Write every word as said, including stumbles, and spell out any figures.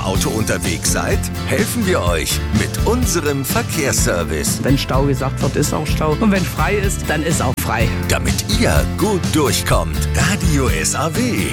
Auto unterwegs seid, helfen wir euch mit unserem Verkehrsservice. Wenn Stau gesagt wird, ist auch Stau. Und wenn frei ist, dann ist auch frei. Damit ihr gut durchkommt. Radio S A W.